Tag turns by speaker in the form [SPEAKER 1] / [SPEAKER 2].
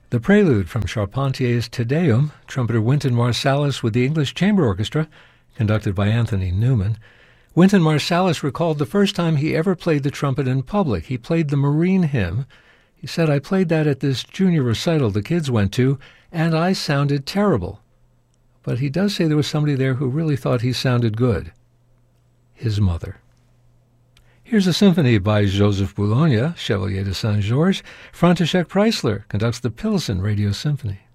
[SPEAKER 1] The prelude from Charpentier's Te Deum, trumpeter Wynton Marsalis with the English Chamber Orchestra, conducted by Anthony Newman. Wynton Marsalis recalled the first time he ever played the trumpet in public. He played the Marine Hymn. He said, "I played that at this junior recital the kids went to, and I sounded terrible." But he does say there was somebody there who really thought he sounded good. His mother. Here's a symphony by Joseph Boulogne, Chevalier de Saint-Georges. František Preissler conducts the Pilsen Radio Symphony.